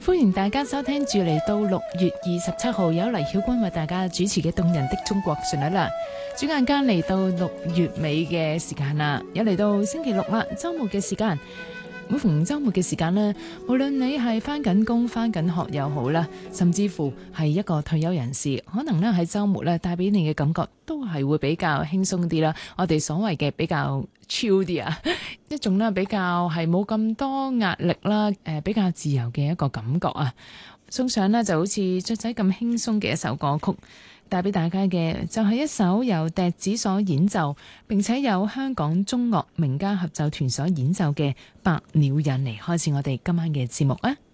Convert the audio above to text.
歡迎大家收聽住嚟到6月27號由黎曉君為大家主持嘅動人的中國旋律啦。轉眼間嚟到6月尾嘅時間啦，又嚟到星期六啦，周末嘅時間。每逢周末嘅時間呢，無論你係返緊工、返緊學又好啦，甚至乎係一個退休人士，可能呢喺周末呢帶俾你嘅感覺都係會比較輕鬆啲啦。我哋所謂嘅比較 chill 啲啊，一種呢比較係冇咁多壓力啦，比較自由嘅一個感覺啊。送上呢就好似雀仔咁輕鬆嘅一首歌曲，帶俾大家嘅就係一首由笛子所演奏，並且有香港中樂名家合奏團所演奏嘅《百鳥引》嚟開始我哋今晚嘅節目啊！